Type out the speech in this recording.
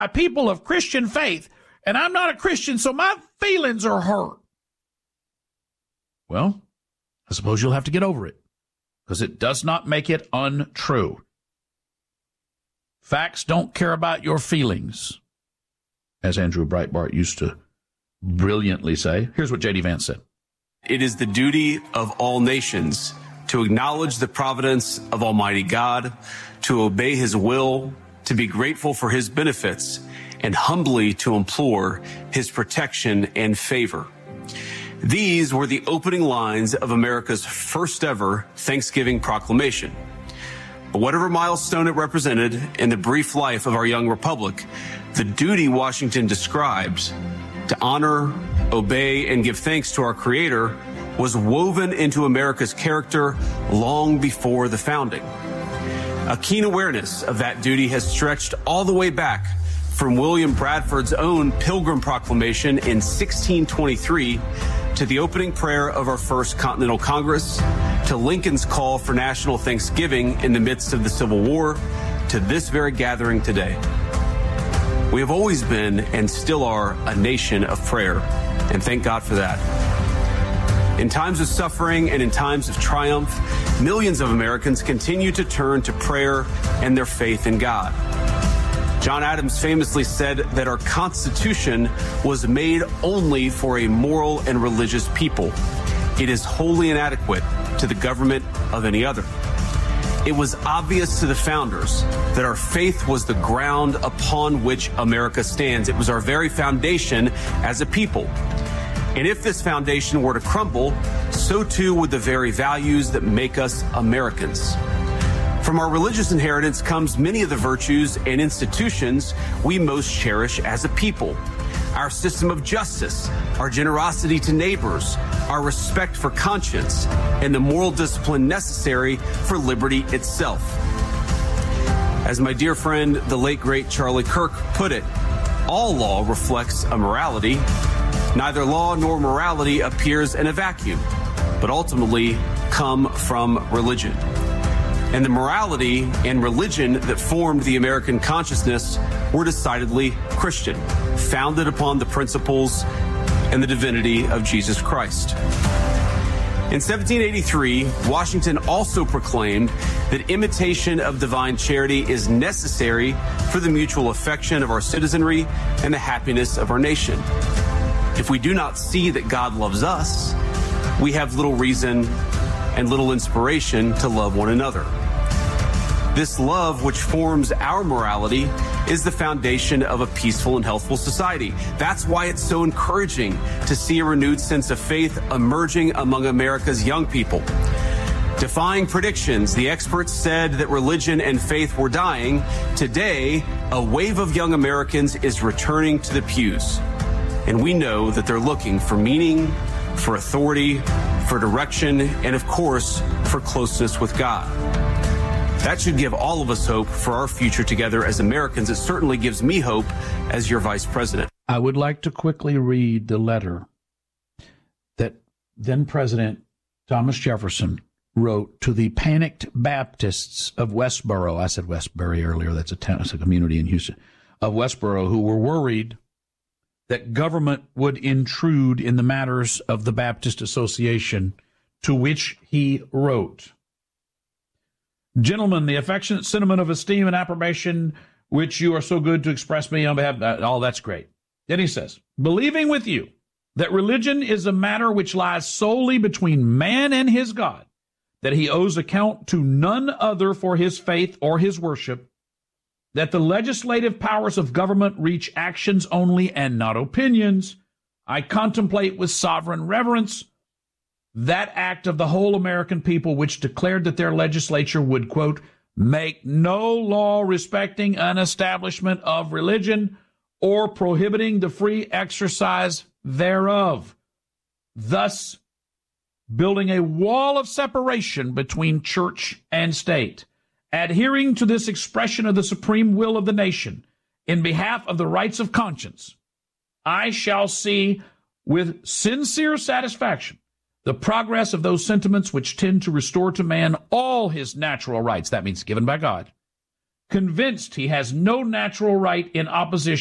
a people of Christian faith, and I'm not a Christian, so my feelings are hurt. Well, I suppose you'll have to get over it, because it does not make it untrue. Facts don't care about your feelings, as Andrew Breitbart used to brilliantly say. Here's what J.D. Vance said. It is the duty of all nations to acknowledge the providence of Almighty God, to obey his will, to be grateful for his benefits, and humbly to implore his protection and favor. These were the opening lines of America's first ever Thanksgiving proclamation. But whatever milestone it represented in the brief life of our young republic, the duty Washington describes to honor, obey, and give thanks to our Creator was woven into America's character long before the founding. A keen awareness of that duty has stretched all the way back from William Bradford's own Pilgrim Proclamation in 1623 to the opening prayer of our First Continental Congress, to Lincoln's call for national Thanksgiving in the midst of the Civil War, to this very gathering today. We have always been and still are a nation of prayer, and thank God for that. In times of suffering and in times of triumph, millions of Americans continue to turn to prayer and their faith in God. John Adams famously said that our Constitution was made only for a moral and religious people. It is wholly inadequate to the government of any other. It was obvious to the founders that our faith was the ground upon which America stands. It was our very foundation as a people. And if this foundation were to crumble, so too would the very values that make us Americans. From our religious inheritance comes many of the virtues and institutions we most cherish as a people. Our system of justice, our generosity to neighbors, our respect for conscience, and the moral discipline necessary for liberty itself. As my dear friend, the late great Charlie Kirk put it, all law reflects a morality. Neither law nor morality appears in a vacuum, but ultimately come from religion. And the morality and religion that formed the American consciousness were decidedly Christian, founded upon the principles and the divinity of Jesus Christ. In 1783, Washington also proclaimed that imitation of divine charity is necessary for the mutual affection of our citizenry and the happiness of our nation. If we do not see that God loves us, we have little reason and little inspiration to love one another. This love, which forms our morality, is the foundation of a peaceful and healthful society. That's why it's so encouraging to see a renewed sense of faith emerging among America's young people. Defying predictions, the experts said that religion and faith were dying. Today, a wave of young Americans is returning to the pews. And we know that they're looking for meaning, for authority, for direction, and of course, for closeness with God. That should give all of us hope for our future together as Americans. It certainly gives me hope as your vice president. I would like to quickly read the letter that then President Thomas Jefferson wrote to the panicked Baptists of Westboro. I said Westbury earlier. That's a community in Houston. Of Westboro, who were worried that government would intrude in the matters of the Baptist Association, to which he wrote, "Gentlemen, the affectionate sentiment of esteem and approbation which you are so good to express me on behalf of all that's great." Then he says, "Believing with you that religion is a matter which lies solely between man and his God, that he owes account to none other for his faith or his worship, that the legislative powers of government reach actions only and not opinions, I contemplate with sovereign reverence that act of the whole American people which declared that their legislature would, quote, make no law respecting an establishment of religion or prohibiting the free exercise thereof, thus building a wall of separation between church and state. Adhering to this expression of the supreme will of the nation in behalf of the rights of conscience, I shall see with sincere satisfaction the progress of those sentiments which tend to restore to man all his natural rights," that means given by God, convinced he has no natural right in opposition